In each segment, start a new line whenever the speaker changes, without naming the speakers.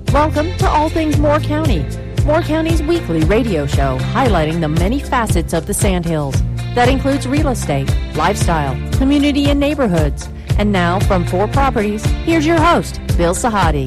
Welcome to All Things Moore County, Moore County's weekly radio show highlighting the many facets of the Sandhills. That includes real estate, lifestyle, community, and neighborhoods. And now, from 4 Properties, here's your host, Bill Sahadi.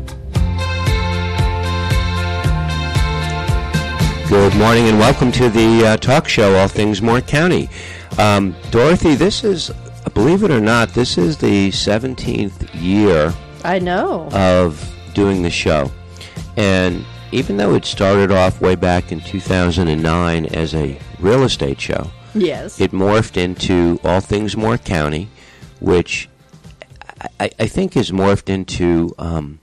Good morning and welcome to the talk show, All Things Moore County. Dorothy, this is, believe it or not, this is the 17th year
I know
of doing the show. And even though it started off way back in 2009 as a real estate show,
yes,
it morphed into All Things Moore County, which I think has morphed into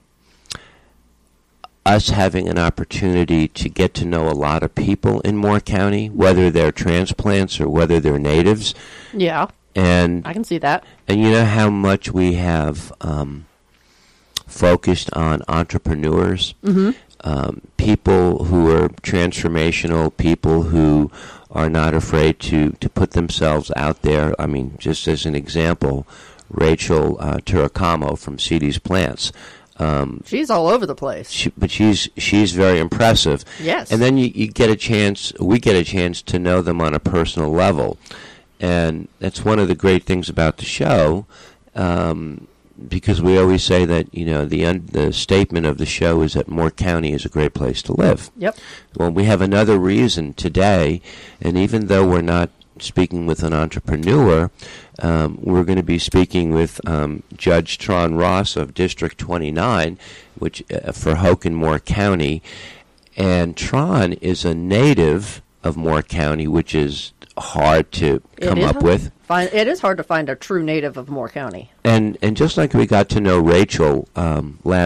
us having an opportunity to get to know a lot of people in Moore County, whether they're transplants or whether they're natives.
Yeah,
and
I can see that.
And you know how much we have focused on entrepreneurs, people who are transformational, people who are not afraid to put themselves out there. I mean, just as an example, Rachel Turacamo from CD's Plants.
She's all over the place.
But she's very impressive.
Yes.
And then we get a chance to know them on a personal level. And that's one of the great things about the show, because we always say that, you know, the statement of the show is that Moore County is a great place to live.
Yep.
Well, we have another reason today, and even though we're not speaking with an entrepreneur, we're going to be speaking with Judge Tron Ross of District 29, which for Hoke and Moore County. And Tron is a native of Moore County, which is hard to come up with.
It is hard to find a true native of Moore County.
And just like we got to know Rachel last